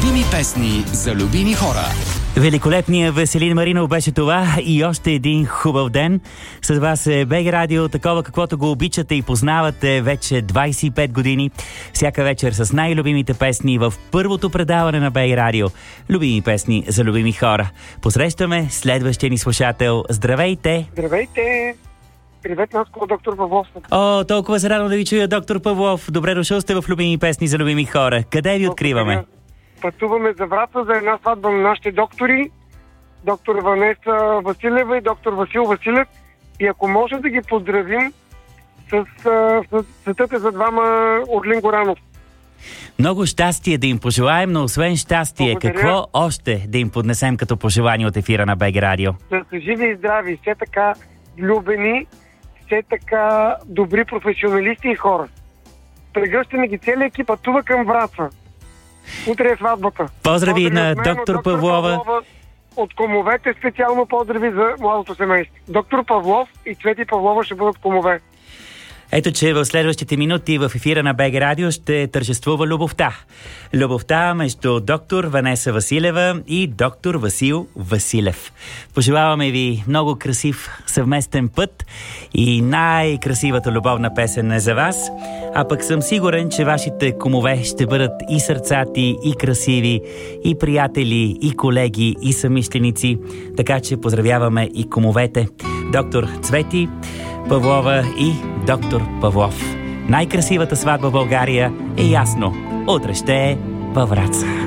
Любими песни за любими хора. Великолепният Веселин Маринов беше това и още един хубав ден. С вас е БГ Радио, такова каквото го обичате и познавате вече 25 години. Всяка вечер с най-любимите песни в първото предаване на БГ Радио. Любими песни за любими хора. Посрещаме следващия ни слушател. Здравейте! Здравейте! Привет, Наско, доктор Павлов. О, толкова се радвам да ви чуя, доктор Павлов. Добре дошъл сте в Любими песни за любими хора. Къде ви откриваме? Пътуваме за Враца за една сватба на нашите доктори, доктор Ванеса Василева и доктор Васил Василев. И ако може да ги поздравим с светът е за двама Орлин Горанов. Много щастие да им пожелаем, но освен щастие, благодаря. Какво още да им поднесем като пожелание от ефира на БГ Радио? Да са живи и здрави, все така влюбени, все така добри професионалисти и хора. Прегръщаме ги целият екип, пътува към Враца. Утре е сватбата. Поздрави на от мен, доктор Павлова. От кумовете специално поздрави за младото семейство. Доктор Павлов и Цвети Павлова ще бъдат кумове. Ето, че в следващите минути в ефира на БГ Радио ще тържествува любовта. Любовта между доктор Ванеса Василева и доктор Васил Василев. Пожелаваме ви много красив съвместен път и най-красивата любовна песен е за вас. А пък съм сигурен, че вашите кумове ще бъдат и сърцати, и красиви, и приятели, и колеги, и съмишленици. Така че поздравяваме и кумовете. Доктор Цвети Павлова и доктор Павлов. Най-красивата сватба в България е ясно. Утре ще е във Враца.